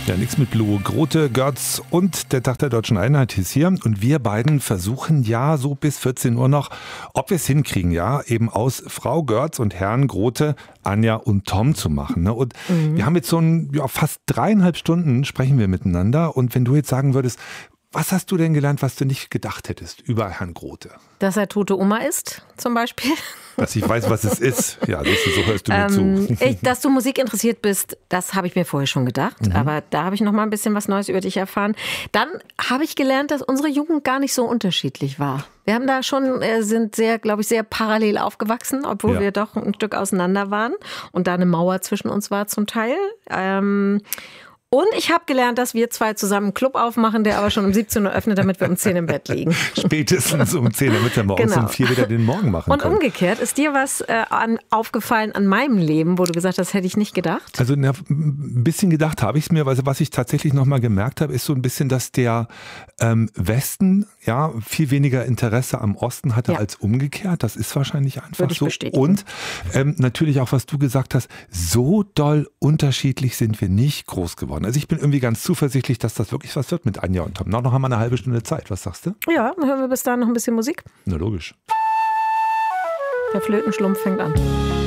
Ja, nichts mit Blue. Grote, Götz und der Tag der Deutschen Einheit ist hier. Und wir beiden versuchen ja so bis 14 Uhr noch, ob wir es hinkriegen, ja, eben aus Frau Götz und Herrn Grote, Anja und Tom zu machen. Ne? Und wir haben jetzt so fast 3,5 Stunden sprechen wir miteinander. Und wenn du jetzt sagen würdest, was hast du denn gelernt, was du nicht gedacht hättest über Herrn Grote? Dass er tote Oma ist, zum Beispiel. Dass ich weiß, was es ist. Ja, so hörst du mir zu. Dass du Musik interessiert bist, das habe ich mir vorher schon gedacht. Aber da habe ich noch mal ein bisschen was Neues über dich erfahren. Dann habe ich gelernt, dass unsere Jugend gar nicht so unterschiedlich war. Wir haben da schon, sind sehr, glaube ich, sehr parallel aufgewachsen, obwohl wir doch ein Stück auseinander waren. Und da eine Mauer zwischen uns war zum Teil. Und ich habe gelernt, dass wir zwei zusammen einen Club aufmachen, der aber schon um 17 Uhr öffnet, damit wir um 10 im Bett liegen. Spätestens um 10, damit wir morgens um 4 wieder den Morgen machen können. Und umgekehrt, ist dir was aufgefallen an meinem Leben, wo du gesagt hast, hätte ich nicht gedacht? Also ein bisschen gedacht habe ich es mir, weil was ich tatsächlich nochmal gemerkt habe, ist so ein bisschen, dass der Westen ja viel weniger Interesse am Osten hatte als umgekehrt. Das ist wahrscheinlich einfach so. Und natürlich auch, was du gesagt hast, so doll unterschiedlich sind wir nicht groß geworden. Also ich bin irgendwie ganz zuversichtlich, dass das wirklich was wird mit Anja und Tom. Noch haben wir eine halbe Stunde Zeit. Was sagst du? Ja, dann hören wir bis dahin noch ein bisschen Musik. Na logisch. Der Flötenschlumpf fängt an.